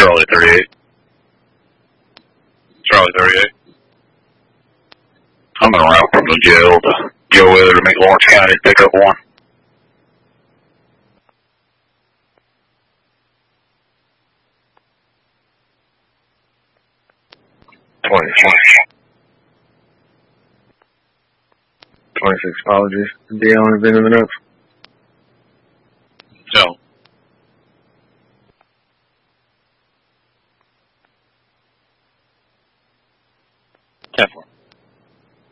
Charlie 38. Charlie 38. I'm going to route from the jail to go with her to make Lawrence County to pick up one. Apologies. The only been in the notes.